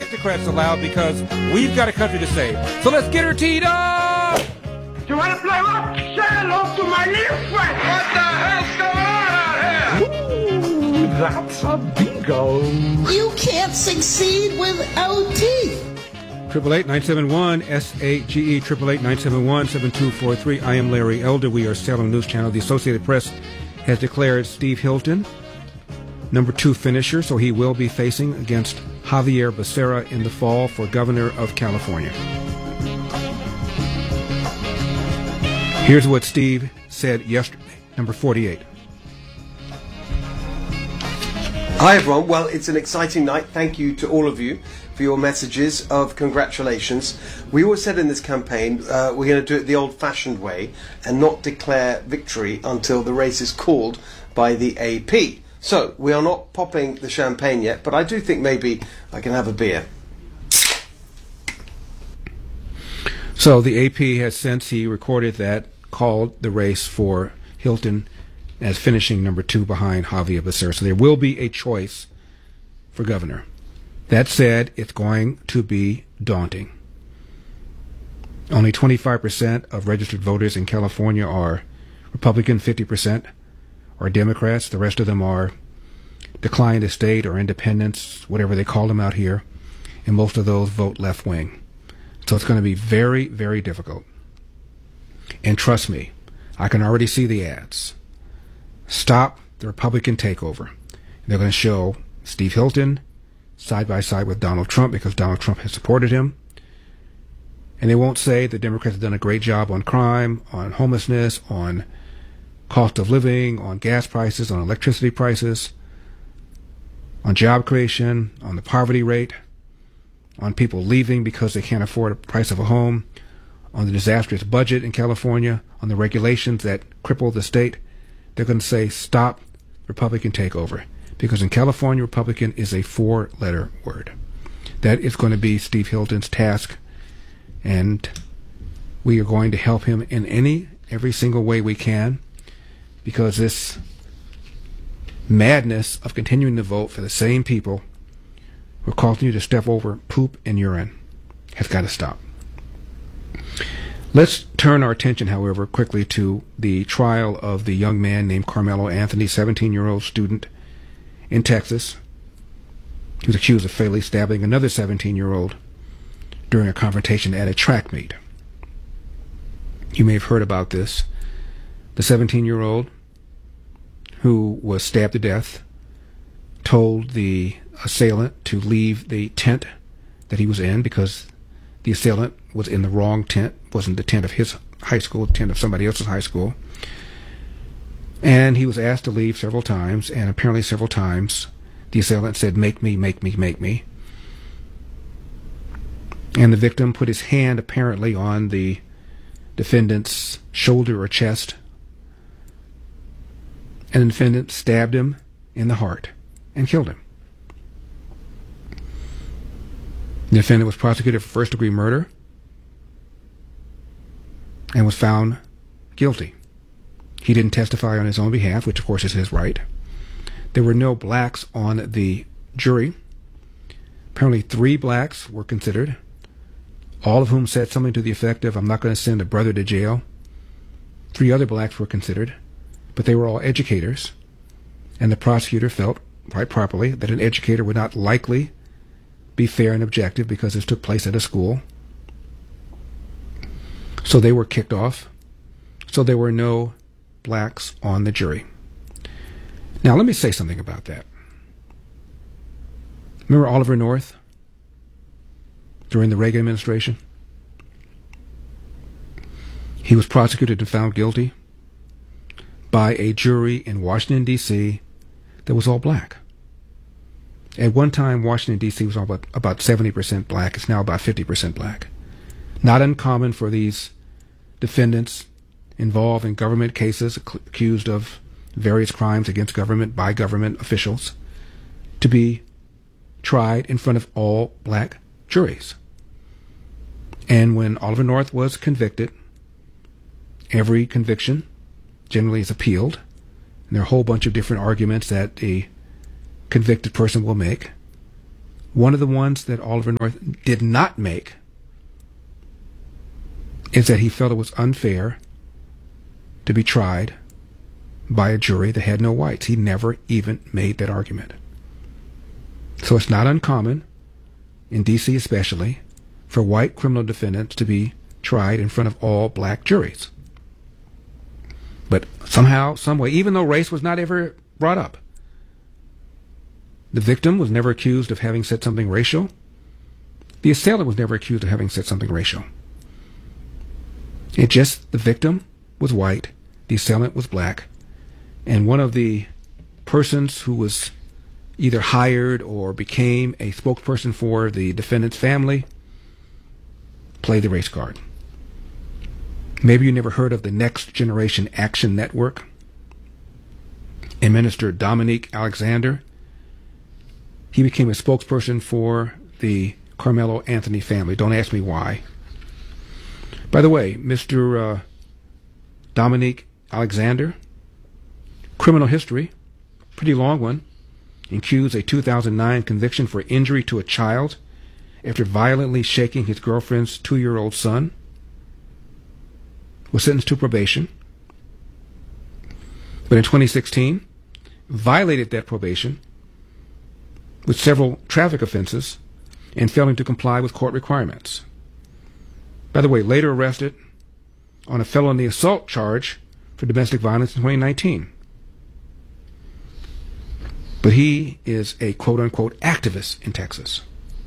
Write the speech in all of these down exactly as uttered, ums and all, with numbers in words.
aristocrats allowed because we've got a country to save. So let's get her teed up! You want to play rock? Say hello to my little friend. What the hell's going on out here? Ooh, that's a bingo. You can't succeed without teeth. Triple eight nine seven one S A G E triple eight nine seven one seven two four three. I am Larry Elder. We are Salem News Channel. The Associated Press has declared Steve Hilton number two finisher, so he will be facing against Javier Becerra in the fall for governor of California. Here's what Steve said yesterday, number forty-eight. Hi everyone. Well, it's an exciting night. Thank you to all of you for your messages of congratulations. We always said in this campaign uh, we're going to do it the old-fashioned way and not declare victory until the race is called by the A P. So we are not popping the champagne yet, but I do think maybe I can have a beer. So the A P has, since he recorded that, called the race for Hilton as finishing number two behind Javier Becerra. So there will be a choice for governor. That said, it's going to be daunting. Only twenty-five percent of registered voters in California are Republican, fifty percent are Democrats. The rest of them are declined estate or independents, whatever they call them out here. And most of those vote left wing. So it's going to be very, very difficult. And trust me, I can already see the ads. Stop the Republican takeover. They're going to show Steve Hilton side by side with Donald Trump because Donald Trump has supported him. And they won't say the Democrats have done a great job on crime, on homelessness, on cost of living, on gas prices, on electricity prices, on job creation, on the poverty rate, on people leaving because they can't afford the price of a home, on the disastrous budget in California, on the regulations that cripple the state. They're going to say, stop Republican takeover. Because in California, Republican is a four-letter word. That is going to be Steve Hilton's task. And we are going to help him in any, every single way we can. Because this madness of continuing to vote for the same people who are causing you to step over poop and urine has got to stop. Let's turn our attention, however, quickly to the trial of the young man named Carmelo Anthony, seventeen-year-old student in Texas. He was accused of fatally stabbing another seventeen-year-old during a confrontation at a track meet. You may have heard about this. The seventeen-year-old who was stabbed to death told the assailant to leave the tent that he was in because the assailant was in the wrong tent, wasn't the tent of his high school, the tent of somebody else's high school. And he was asked to leave several times, and apparently several times the assailant said, make me, make me, make me. And the victim put his hand apparently on the defendant's shoulder or chest, and the defendant stabbed him in the heart and killed him. The defendant was prosecuted for first-degree murder and was found guilty. He didn't testify on his own behalf, which of course is his right. There were no blacks on the jury. Apparently three blacks were considered, all of whom said something to the effect of, I'm not going to send a brother to jail. Three other blacks were considered, but they were all educators, and the prosecutor felt, quite properly, that an educator would not likely be fair and objective because this took place at a school. So they were kicked off. So there were no blacks on the jury. Now let me say something about that. Remember Oliver North during the Reagan administration? He was prosecuted and found guilty by a jury in Washington, D C that was all black. At one time, Washington, D C was all about, about seventy percent black. It's now about fifty percent black. Not uncommon for these defendants involved in government cases accused of various crimes against government by government officials to be tried in front of all black juries. And when Oliver North was convicted, every conviction generally is appealed. And there are a whole bunch of different arguments that the convicted person will make. One of the ones that Oliver North did not make is that he felt it was unfair to be tried by a jury that had no whites. He never even made that argument. So it's not uncommon, in D C especially, for white criminal defendants to be tried in front of all black juries. But somehow, some way, even though race was not ever brought up, the victim was never accused of having said something racial. The assailant was never accused of having said something racial. It just, the victim was white, the assailant was black, and one of the persons who was either hired or became a spokesperson for the defendant's family played the race card. Maybe you never heard of the Next Generation Action Network and Minister Dominique Alexander. He became a spokesperson for the Carmelo Anthony family. Don't ask me why. By the way, Mister Uh, Dominique Alexander, criminal history, pretty long one, includes a two thousand nine conviction for injury to a child after violently shaking his girlfriend's two-year-old son, was sentenced to probation, but in twenty sixteen violated that probation with several traffic offenses and failing to comply with court requirements. By the way, later arrested on a felony assault charge for domestic violence in twenty nineteen. But he is a quote-unquote activist in Texas.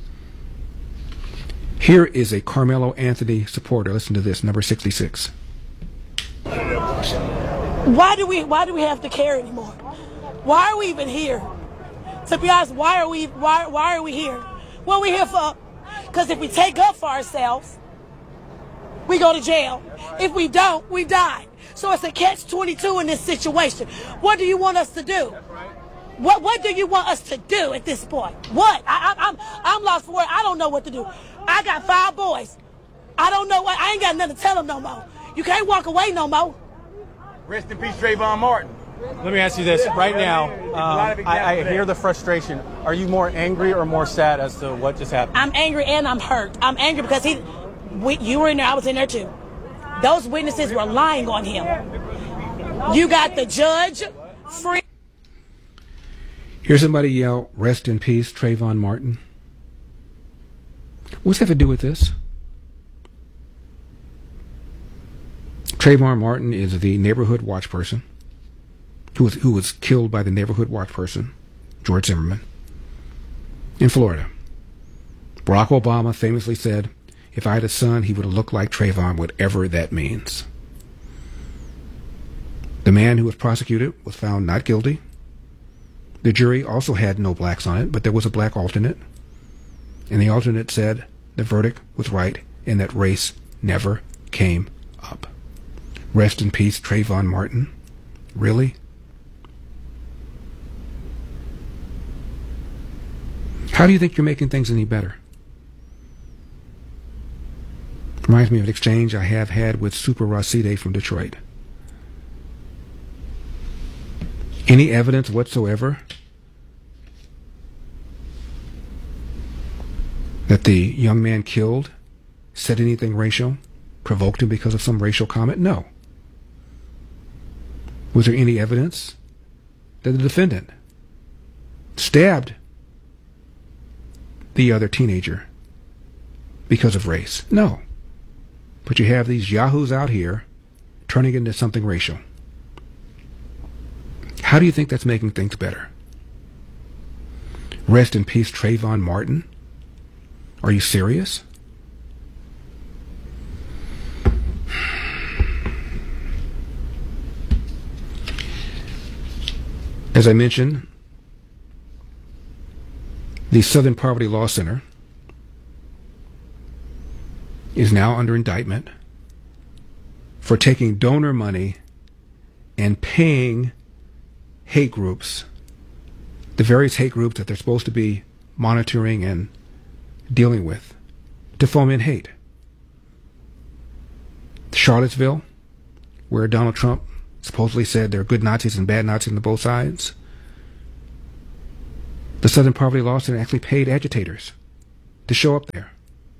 Here is a Carmelo Anthony supporter. Listen to this, number sixty-six. Why do we why do we have to care anymore? Why are we even here? To be honest, why are we why why are we here? What are we here for? Because if we take up for ourselves, we go to jail. If we don't, we die. So it's a catch twenty-two in this situation. What do you want us to do? What what do you want us to do at this point? What? I, I, I'm I'm lost for it. I don't know what to do. I got five boys. I don't know what. I ain't got nothing to tell them no more. You can't walk away no more. Rest in peace, Trayvon Martin. Let me ask you this right now. Um, I, I hear the frustration. Are you more angry or more sad as to what just happened? I'm angry and I'm hurt. I'm angry because he, we, you were in there. I was in there too. Those witnesses were lying on him. You got the judge free. Hear somebody yell, "Rest in peace, Trayvon Martin." What's that to do with this? Trayvon Martin is the neighborhood watch person who was, who was killed by the neighborhood watch person, George Zimmerman, in Florida. Barack Obama famously said, if I had a son, he would have looked like Trayvon, whatever that means. The man who was prosecuted was found not guilty. The jury also had no blacks on it, but there was a black alternate. And the alternate said the verdict was right and that race never came up. Rest in peace, Trayvon Martin. Really? How do you think you're making things any better? Reminds me of an exchange I have had with Super Rashide from Detroit. Any evidence whatsoever that the young man killed said anything racial, provoked him because of some racial comment? No. Was there any evidence that the defendant stabbed the other teenager because of race? No. But you have these yahoos out here turning it into something racial. How do you think that's making things better? Rest in peace, Trayvon Martin? Are you serious? As I mentioned, the Southern Poverty Law Center is now under indictment for taking donor money and paying hate groups, the various hate groups that they're supposed to be monitoring and dealing with, to foment hate. Charlottesville, where Donald Trump supposedly said there are good Nazis and bad Nazis on both sides. The Southern Poverty Law Center actually paid agitators to show up there.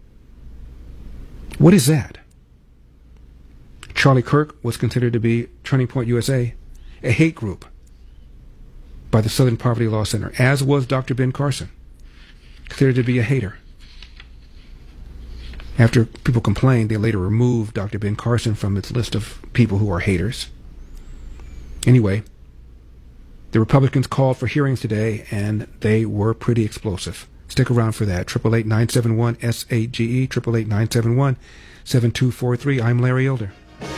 What is that? Charlie Kirk was considered to be Turning Point U S A, a hate group by the Southern Poverty Law Center, as was Doctor Ben Carson, considered to be a hater. After people complained, they later removed Doctor Ben Carson from its list of people who are haters. Anyway, the Republicans called for hearings today, and they were pretty explosive. Stick around for that. eight eight eight, nine seven one, S A G E, eight eight eight, nine seven one, seven two four three. I'm Larry Elder.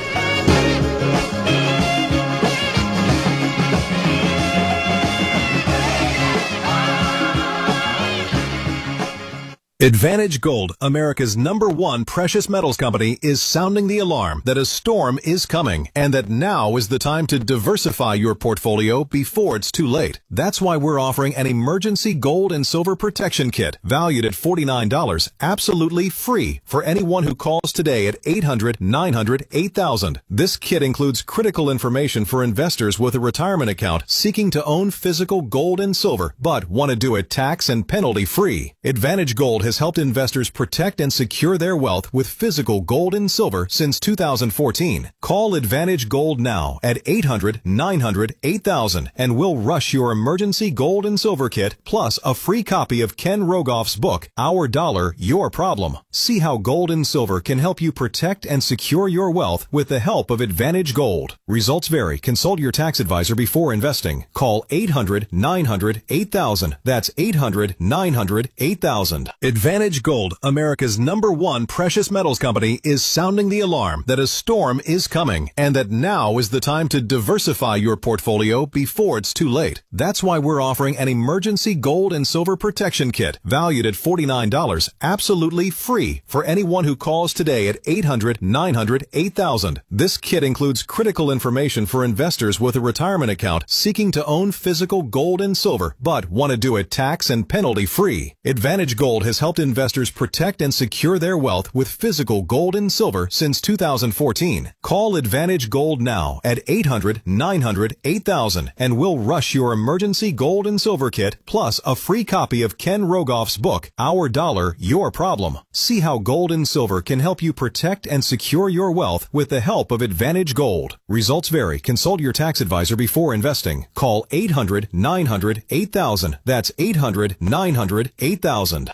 Advantage Gold, America's number one precious metals company, is sounding the alarm that a storm is coming and that now is the time to diversify your portfolio before it's too late. That's why we're offering an emergency gold and silver protection kit valued at forty-nine dollars, absolutely free for anyone who calls today at eight hundred, nine hundred, eight thousand. This kit includes critical information for investors with a retirement account seeking to own physical gold and silver but want to do it tax and penalty free. Advantage Gold has helped investors protect and secure their wealth with physical gold and silver since two thousand fourteen. Call Advantage Gold now at eight hundred, nine hundred, eight thousand and we'll rush your emergency gold and silver kit plus a free copy of Ken Rogoff's book, Our Dollar, Your Problem. See how gold and silver can help you protect and secure your wealth with the help of Advantage Gold. Results vary. Consult your tax advisor before investing. Call eight hundred, nine hundred, eight thousand. That's eight hundred, nine hundred, eight thousand. Advantage Gold, America's number one precious metals company, is sounding the alarm that a storm is coming and that now is the time to diversify your portfolio before it's too late. That's why we're offering an emergency gold and silver protection kit valued at forty-nine dollars, absolutely free for anyone who calls today at eight hundred, nine hundred, eight thousand. This kit includes critical information for investors with a retirement account seeking to own physical gold and silver but want to do it tax and penalty free. Advantage Gold has helped investors protect and secure their wealth with physical gold and silver since two thousand fourteen. Call Advantage Gold now at eight hundred, nine hundred, eight thousand and we'll rush your emergency gold and silver kit plus a free copy of Ken Rogoff's book, Our Dollar, Your Problem. See how gold and silver can help you protect and secure your wealth with the help of Advantage Gold. Results vary. Consult your tax advisor before investing. Call eight hundred, nine hundred, eight thousand. That's eight hundred, nine hundred, eight thousand.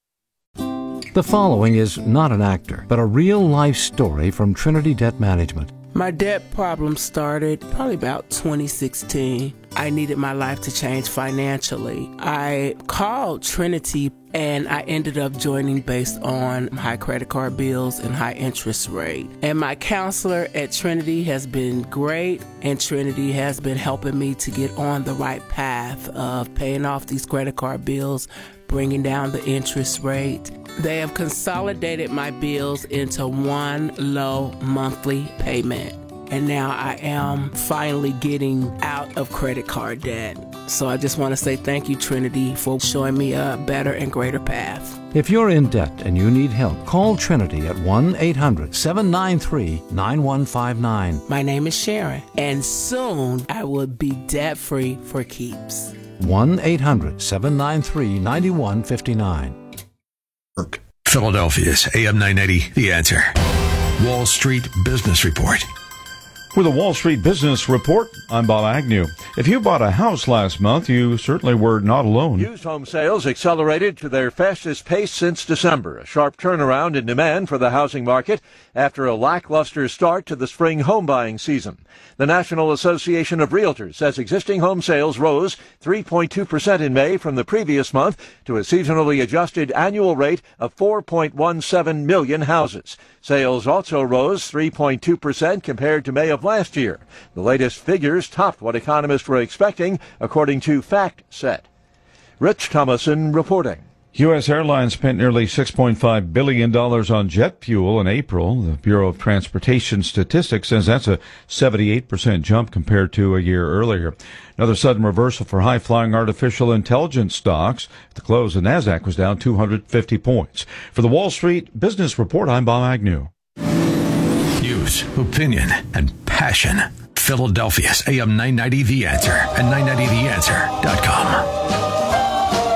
The following is not an actor, but a real-life story from Trinity Debt Management. My debt problem started probably about twenty sixteen. I needed my life to change financially. I called Trinity and I ended up joining based on high credit card bills and high interest rate. And my counselor at Trinity has been great, and Trinity has been helping me to get on the right path of paying off these credit card bills, bringing down the interest rate. They have consolidated my bills into one low monthly payment. And now I am finally getting out of credit card debt. So I just want to say thank you, Trinity, for showing me a better and greater path. If you're in debt and you need help, call Trinity at one eight hundred, seven nine three, nine one five nine. My name is Sharon, and soon I will be debt-free for keeps. one eight hundred, seven nine three, nine one five nine. Philadelphia's A M nine ninety, The Answer. Wall Street Business Report. With a Wall Street Business Report, I'm Bob Agnew. If you bought a house last month, you certainly were not alone. Used home sales accelerated to their fastest pace since December, a sharp turnaround in demand for the housing market after a lackluster start to the spring home buying season. The National Association of Realtors says existing home sales rose three point two percent in May from the previous month to a seasonally adjusted annual rate of four point one seven million houses. Sales also rose three point two percent compared to May of last year. The latest figures topped what economists were expecting, according to FactSet. Rich Thomason reporting. U S Airlines spent nearly six point five billion dollars on jet fuel in April. The Bureau of Transportation Statistics says that's a seventy-eight percent jump compared to a year earlier. Another sudden reversal for high-flying artificial intelligence stocks. At the close, the NASDAQ was down two hundred fifty points. For the Wall Street Business Report, I'm Bob Agnew. News, opinion, and passion. Philadelphia's A M nine ninety The Answer and nine ninety the answer dot com.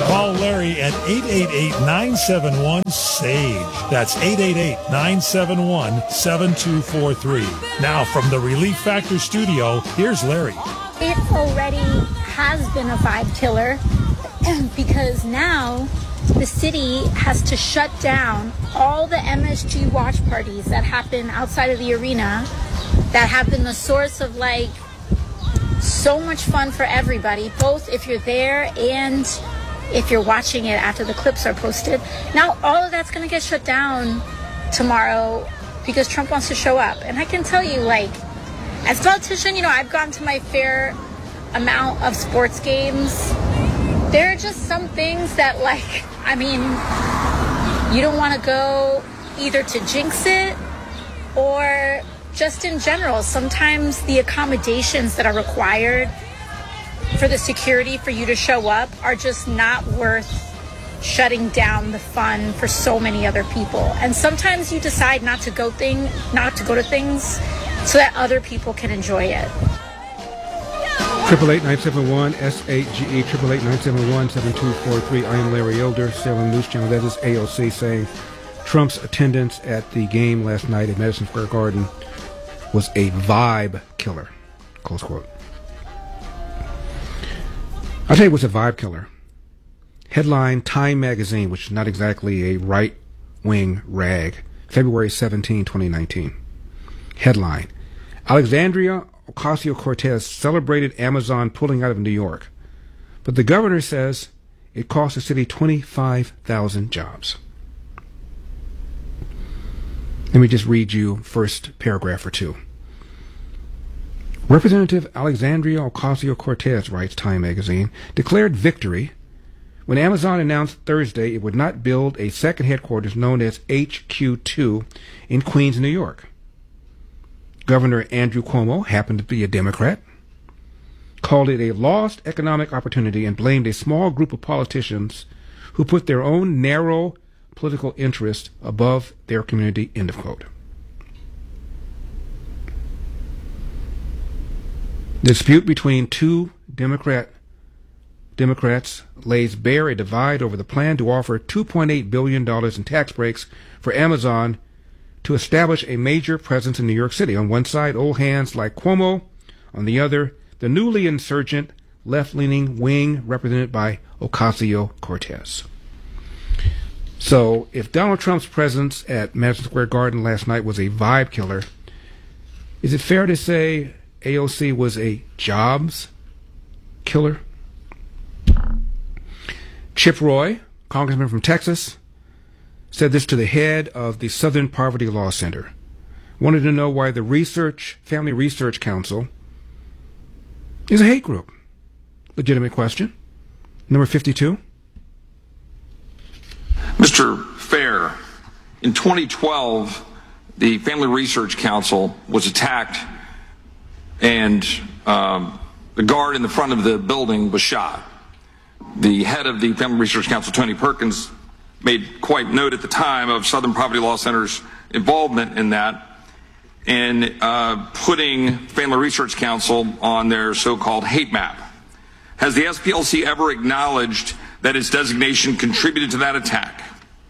Call Larry at eight eight eight, nine seven one, S A G E. That's eight eight eight, nine seven one, seven two four three. Now from the Relief Factor studio, here's Larry. It already has been a vibe killer because now the city has to shut down all the M S G watch parties that happen outside of the arena that have been the source of like so much fun for everybody, both if you're there and if you're watching it after the clips are posted. Now all of that's going to get shut down tomorrow because Trump wants to show up. And I can tell you, like, as a politician, you know, I've gone to my fair amount of sports games. There are just some things that, like, I mean, you don't want to go either to jinx it or just in general. Sometimes the accommodations that are required for the security for you to show up are just not worth shutting down the fun for so many other people. And sometimes you decide not to go thing, not to go to things so that other people can enjoy it. Triple eight nine seven one S A G E, triple eight nine seven one seven two four three. I am Larry Elder, Salem News Channel. That is A O C saying Trump's attendance at the game last night at Madison Square Garden was a vibe killer. Close quote. I'll tell you what's a vibe killer. Headline Time Magazine, which is not exactly a right-wing rag, February seventeenth, twenty nineteen. Headline, Alexandria Ocasio-Cortez celebrated Amazon pulling out of New York, but the governor says it cost the city twenty-five thousand jobs. Let me just read you first paragraph or two. Representative Alexandria Ocasio-Cortez, writes Time Magazine, declared victory when Amazon announced Thursday it would not build a second headquarters known as H Q two in Queens, New York. Governor Andrew Cuomo happened to be a Democrat, called it a lost economic opportunity and blamed a small group of politicians who put their own narrow political interest above their community, end of quote. The dispute between two Democrat Democrats lays bare a divide over the plan to offer two point eight billion dollars in tax breaks for Amazon to establish a major presence in New York City. On one side, old hands like Cuomo. On the other, the newly insurgent left-leaning wing represented by Ocasio-Cortez. So if Donald Trump's presence at Madison Square Garden last night was a vibe killer, is it fair to say A O C was a jobs killer? Chip Roy, congressman from Texas, said this to the head of the Southern Poverty Law Center. Wanted to know why the Research Family Research Council is a hate group. Legitimate question. Number fifty-two. Mister Fair, in twenty twelve, the Family Research Council was attacked and um, the guard in the front of the building was shot. The head of the Family Research Council, Tony Perkins, made quite note at the time of Southern Poverty Law Center's involvement in that and uh, putting Family Research Council on their so-called hate map. Has the S P L C ever acknowledged that its designation contributed to that attack?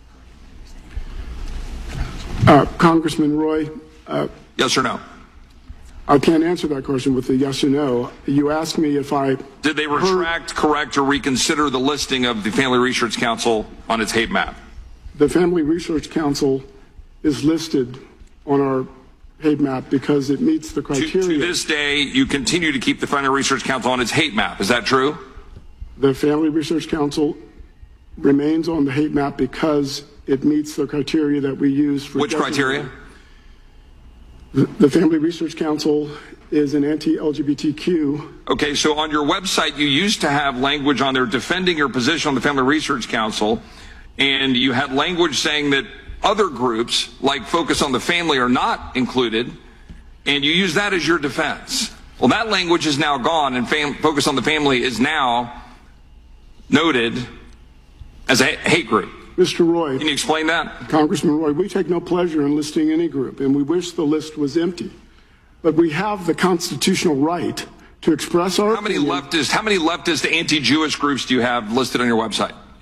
Uh, Congressman Roy. Uh, yes or no? I can't answer that question with a yes or no. You asked me if I... Did they retract, heard, correct, or reconsider the listing of the Family Research Council on its hate map? The Family Research Council is listed on our hate map because it meets the criteria. To, to this day, you continue to keep the Family Research Council on its hate map. Is that true? The Family Research Council remains on the hate map because it meets the criteria that we use for... Which criteria? The, the Family Research Council is an anti-L G B T Q. Okay, so on your website, you used to have language on there defending your position on the Family Research Council, and you had language saying that other groups, like Focus on the Family, are not included, and you use that as your defense. Well, that language is now gone, and fam- Focus on the Family is now noted as a hate group. Mister Roy. Can you explain that? Congressman Roy, we take no pleasure in listing any group, and we wish the list was empty. But we have the constitutional right to express our How many opinion. leftist, how many leftist anti-Jewish groups do you have listed on your website?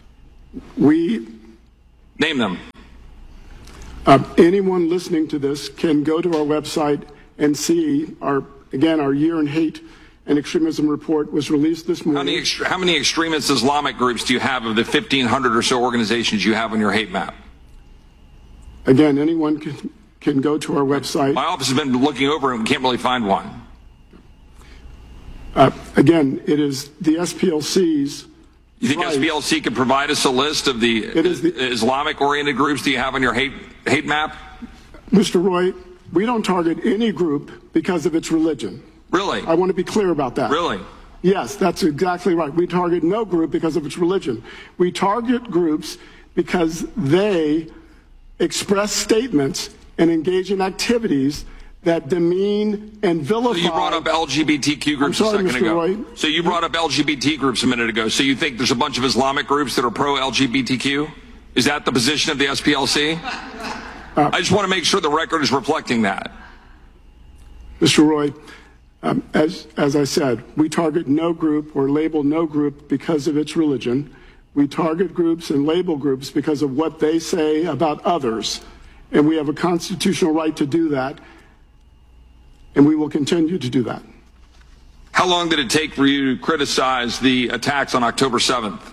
We name them. Uh, anyone listening to this can go to our website and see our, again, our Year in Hate and Extremism report was released this morning. How many, ext- how many extremist Islamic groups do you have of the fifteen hundred or so organizations you have on your hate map? Again, anyone can, can go to our website. My office has been looking over and we can't really find one. Uh, again, it is the S P L C's. You think right. S P L C could provide us a list of the, the Islamic-oriented groups that you have on your hate hate map? Mister Roy, we don't target any group because of its religion. Really? I want to be clear about that. Really? Yes, that's exactly right. We target no group because of its religion. We target groups because they express statements and engage in activities that demean and vilify. So you brought up L G B T Q groups I'm sorry, a second Mister ago. Roy. So you brought up L G B T groups a minute ago. So you think there's a bunch of Islamic groups that are pro-L G B T Q? Is that the position of the S P L C? Uh, I just want to make sure the record is reflecting that. Mister Roy, um, as, as I said, we target no group or label no group because of its religion. We target groups and label groups because of what they say about others. And we have a constitutional right to do that. And we will continue to do that. How long did it take for you to criticize the attacks on October seventh?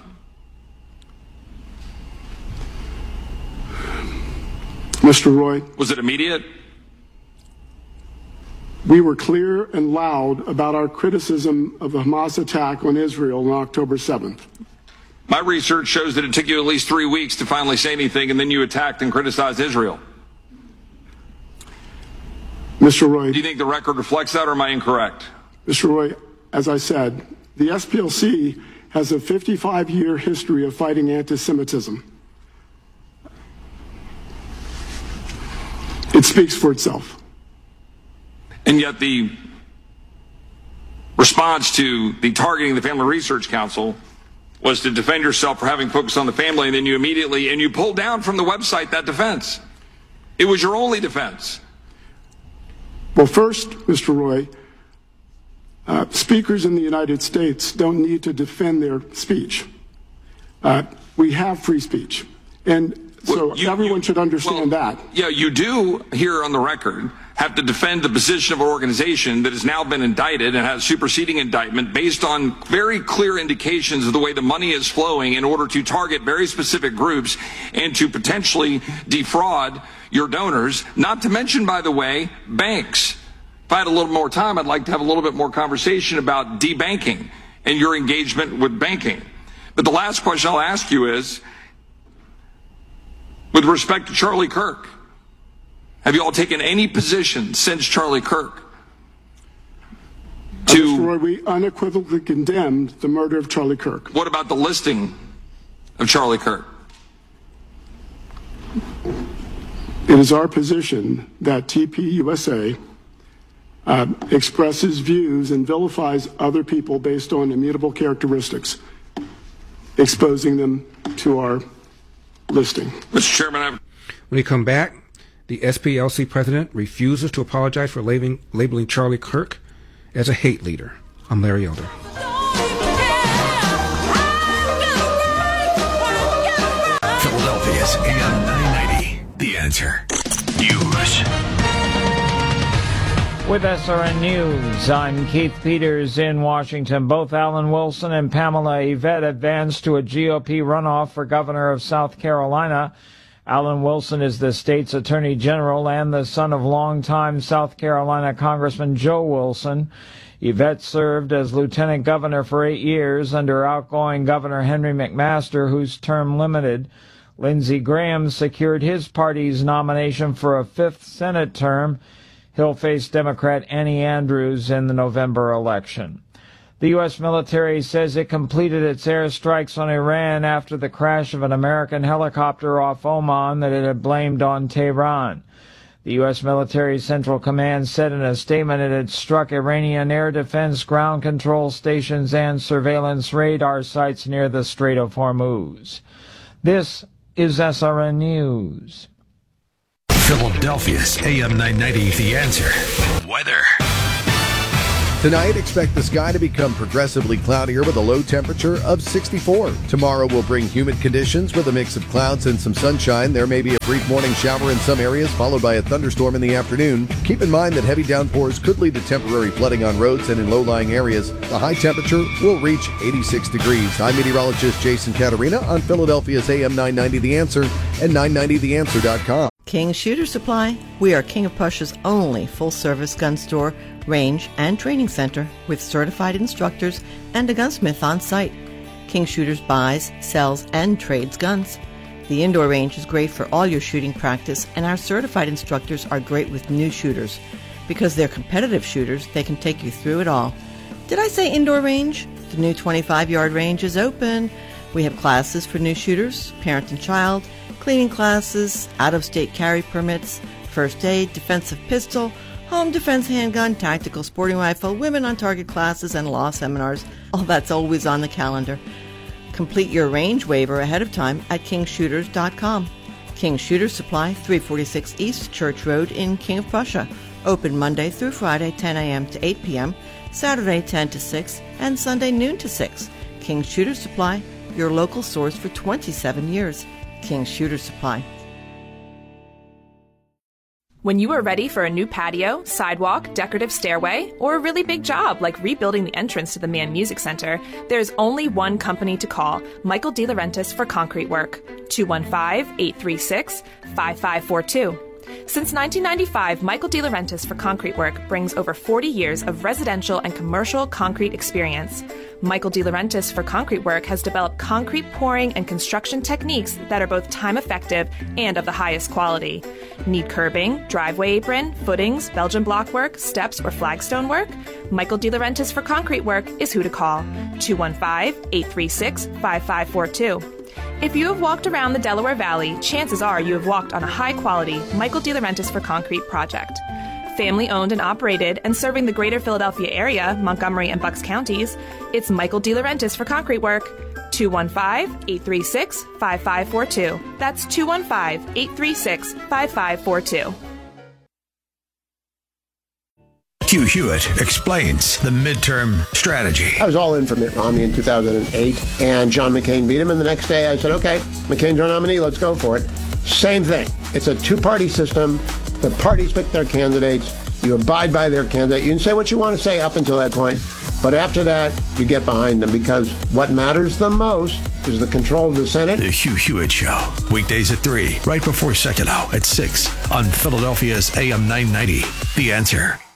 Mister Roy. Was it immediate? We were clear and loud about our criticism of the Hamas attack on Israel on October seventh. My research shows that it took you at least three weeks to finally say anything, and then you attacked and criticized Israel. Mister Roy. Do you think the record reflects that, or am I incorrect? Mister Roy, as I said, the S P L C has a fifty-five year history of fighting anti-Semitism. It speaks for itself. And yet the response to the targeting the Family Research Council was to defend yourself for having focused on the family, and then you immediately, and you pulled down from the website that defense. It was your only defense. Well, first, Mister Roy, uh, speakers in the United States don't need to defend their speech. Uh, we have free speech. And so well, you, everyone you, should understand well, that. Yeah, you do, here on the record, have to defend the position of an organization that has now been indicted and has superseding indictment based on very clear indications of the way the money is flowing in order to target very specific groups and to potentially defraud your donors, not to mention, by the way, banks. If I had a little more time, I'd like to have a little bit more conversation about debanking and your engagement with banking. But the last question I'll ask you is, with respect to Charlie Kirk, have you all taken any position since Charlie Kirk to... Uh, Mister Roy, we unequivocally condemned the murder of Charlie Kirk. What about the listing of Charlie Kirk? It is our position that T P U S A uh, expresses views and vilifies other people based on immutable characteristics, exposing them to our listing. Mister Chairman, I... When we come back, the S P L C president refuses to apologize for labeling, labeling Charlie Kirk as a hate leader. I'm Larry Elder. Philadelphia's A M nine ninety, The Answer. News. With S R N News, I'm Keith Peters in Washington. Both Alan Wilson and Pamela Yvette advanced to a G O P runoff for governor of South Carolina. Alan Wilson is the state's attorney general and the son of longtime South Carolina Congressman Joe Wilson. Yvette served as lieutenant governor for eight years under outgoing Governor Henry McMaster, whose term limited. Lindsey Graham secured his party's nomination for a fifth Senate term. He'll face Democrat Annie Andrews in the November election. The U S military says it completed its airstrikes on Iran after the crash of an American helicopter off Oman that it had blamed on Tehran. The U S military Central Command said in a statement it had struck Iranian air defense, ground control stations, and surveillance radar sites near the Strait of Hormuz. This is S R N News. Philadelphia's A M nine ninety, The Answer. Weather. Tonight, expect the sky to become progressively cloudier with a low temperature of sixty-four. Tomorrow will bring humid conditions with a mix of clouds and some sunshine. There may be a brief morning shower in some areas, followed by a thunderstorm in the afternoon. Keep in mind that heavy downpours could lead to temporary flooding on roads and in low-lying areas. The high temperature will reach eighty-six degrees. I'm meteorologist Jason Caterina on Philadelphia's A M nine ninety The Answer and nine ninety the answer dot com. King Shooter Supply. We are King of Prussia's only full-service gun store, range, and training center with certified instructors and a gunsmith on site. King Shooters buys, sells, and trades guns. The indoor range is great for all your shooting practice, and our certified instructors are great with new shooters. Because they're competitive shooters, they can take you through it all. Did I say indoor range? The new twenty-five-yard range is open. We have classes for new shooters, parent and child, cleaning classes, out-of-state carry permits, first aid, defensive pistol, home defense handgun, tactical sporting rifle, women on target classes, and law seminars. All that's always on the calendar. Complete your range waiver ahead of time at king shooters dot com. King Shooters Supply, three forty-six East Church Road in King of Prussia. Open Monday through Friday, ten a.m. to eight p.m., Saturday, ten to six, and Sunday, noon to six. King Shooters Supply, your local source for twenty-seven years. King Shooter Supply. When you are ready for a new patio, sidewalk, decorative stairway, or a really big job like rebuilding the entrance to the Mann Music Center, there's only one company to call, Michael DeLaurentis for concrete work. two one five, eight three six, five five four two. Since nineteen ninety-five, Michael DeLaurentis for concrete work brings over forty years of residential and commercial concrete experience. Michael DeLaurentis for concrete work has developed concrete pouring and construction techniques that are both time-effective and of the highest quality. Need curbing, driveway apron, footings, Belgian block work, steps, or flagstone work? Michael DeLaurentis for concrete work is who to call. two one five, eight three six, five five four two. If you have walked around the Delaware Valley, chances are you have walked on a high-quality Michael DeLaurentis for concrete project. Family-owned and operated and serving the greater Philadelphia area, Montgomery and Bucks counties, it's Michael DeLaurentis for concrete work. two one five, eight three six, five five four two. That's two one five, eight three six, five five four two. Hugh Hewitt explains the midterm strategy. I was all in for Mitt Romney in two thousand eight, and John McCain beat him, and the next day I said, okay, McCain's our nominee, let's go for it. Same thing. It's a two-party system. The parties pick their candidates. You abide by their candidate. You can say what you want to say up until that point, but after that, you get behind them, because what matters the most is the control of the Senate. The Hugh Hewitt Show, weekdays at three, right before Seculo at six on Philadelphia's A M nine ninety. The Answer.